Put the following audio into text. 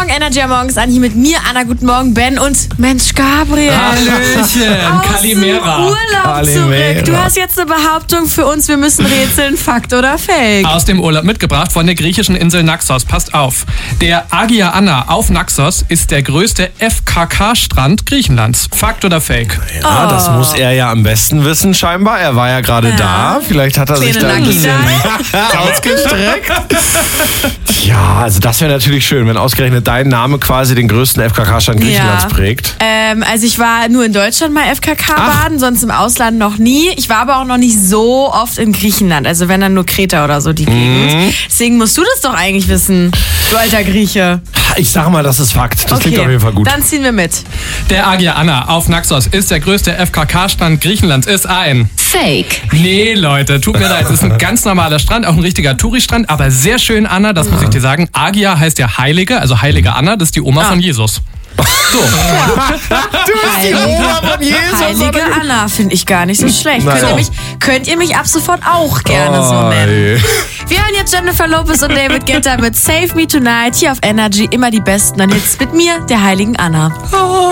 Morgen, Energy am Morgens an. Hier mit mir, Anna, guten Morgen, Ben und Mensch, Gabriel. Hallöchen, Kalimera. Urlaub zurück. Du hast jetzt eine Behauptung für uns, wir müssen rätseln, Fakt oder Fake? Aus dem Urlaub mitgebracht von der griechischen Insel Naxos. Passt auf. Der Agia Anna auf Naxos ist der größte FKK-Strand Griechenlands. Fakt oder Fake? Ja, das muss er ja am besten wissen, scheinbar. Er war ja gerade da. Vielleicht hat er sich da ein bisschen ausgestreckt. Ja, also das wäre natürlich schön, wenn ausgerechnet dein Name quasi den größten FKK-Strand Griechenlands prägt. Also ich war nur in Deutschland mal FKK baden, sonst im Ausland noch nie. Ich war aber auch noch nicht so oft in Griechenland, also wenn dann nur Kreta oder so die Gegend. Deswegen musst du das doch eigentlich wissen, du alter Grieche. Ich sag mal, das ist Fakt. Das klingt auf jeden Fall gut. Dann ziehen wir mit. Der Agia Anna auf Naxos ist der größte FKK-Strand Griechenlands. Ist ein Fake. Nee, Leute, tut mir leid. Es ist ein ganz normaler Strand, auch ein richtiger Touri-Strand, aber sehr schön, Anna, das muss ich dir sagen. Agia heißt ja Heilige, also Heilige Anna, das ist die Oma von Jesus. So. Du bist die Oma von Jesus. Heilige Anna finde ich gar nicht so schlecht. Könnt ihr mich ab sofort auch gerne so nennen. Wir hören jetzt Jennifer Lopez und David Guetta mit Save Me Tonight hier auf Energy. Immer die besten Hits mit mir, der heiligen Anna.